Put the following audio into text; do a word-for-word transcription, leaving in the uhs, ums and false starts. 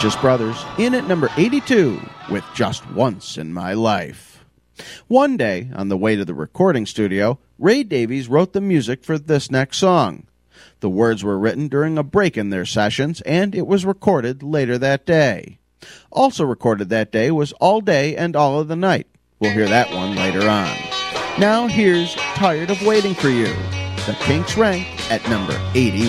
Righteous Brothers in at number eighty-two with Just Once in My Life. One day, on the way to the recording studio, Ray Davies wrote the music for this next song. The words were written during a break in their sessions, and it was recorded later that day. Also recorded that day was All Day and All of the Night. We'll hear that one later on. Now here's Tired of Waiting for You. The Kinks rank at number eighty-one.